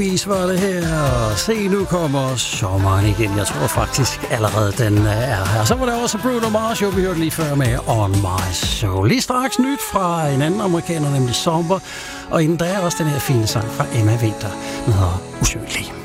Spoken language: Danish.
Vis var det her. Se, nu kommer sommeren igen. Jeg tror faktisk allerede, den er her. Så var det også Bruno Mars, vi hørte lige før med On My Soul. Lige straks nyt fra en anden amerikaner, nemlig Somber. Og inden der er også den her fine sang fra Emma Winter, den hedder Usynlig.